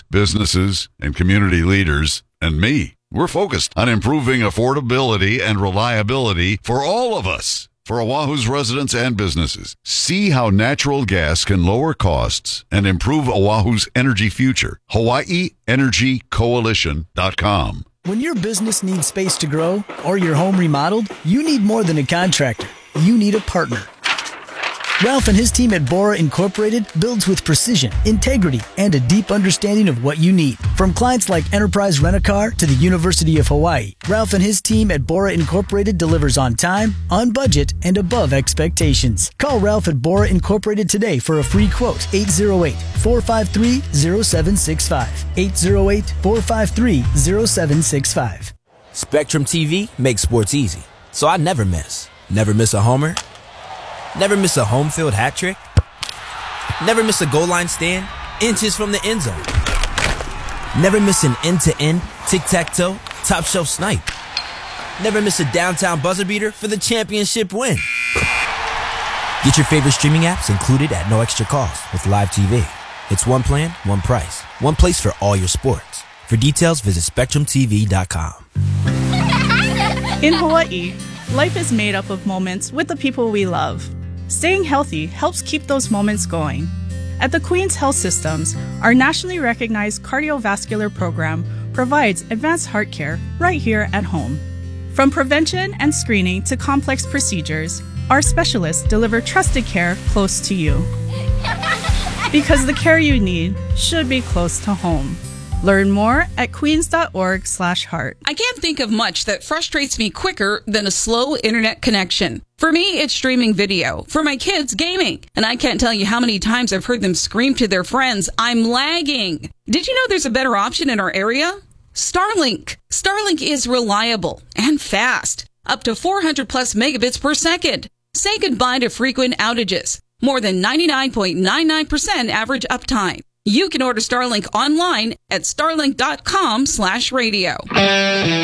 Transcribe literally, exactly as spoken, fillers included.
businesses, and community leaders, and me. We're focused on improving affordability and reliability for all of us, for Oahu's residents and businesses. See how natural gas can lower costs and improve Oahu's energy future. Hawaii Energy Coalition dot com. When your business needs space to grow or your home remodeled, you need more than a contractor. You need a partner. Ralph and his team at Bora Incorporated builds with precision, integrity, and a deep understanding of what you need. From clients like Enterprise Rent-A-Car to the University of Hawaii, Ralph and his team at Bora Incorporated delivers on time, on budget, and above expectations. Call Ralph at Bora Incorporated today for a free quote. eight zero eight, four five three, zero seven six five. eight zero eight, four five three, zero seven six five. Spectrum T V makes sports easy, so I never miss. Never miss a homer. Never miss a home field hat trick. Never miss a goal line stand inches from the end zone. Never miss an end-to-end, tic-tac-toe, top-shelf snipe. Never miss a downtown buzzer beater for the championship win. Get your favorite streaming apps included at no extra cost with Live T V. It's one plan, one price, one place for all your sports. For details, visit spectrum t v dot com. In Hawaii, life is made up of moments with the people we love. Staying healthy helps keep those moments going. At the Queen's Health Systems, our nationally recognized cardiovascular program provides advanced heart care right here at home. From prevention and screening to complex procedures, our specialists deliver trusted care close to you. Because the care you need should be close to home. Learn more at queens.org slash heart. I can't think of much that frustrates me quicker than a slow internet connection. For me, it's streaming video. For my kids, gaming. And I can't tell you how many times I've heard them scream to their friends, "I'm lagging." Did you know there's a better option in our area? Starlink. Starlink is reliable and fast. Up to four hundred plus megabits per second. Say goodbye to frequent outages. More than ninety-nine point nine nine percent average uptime. You can order Starlink online at starlink dot com slash radio.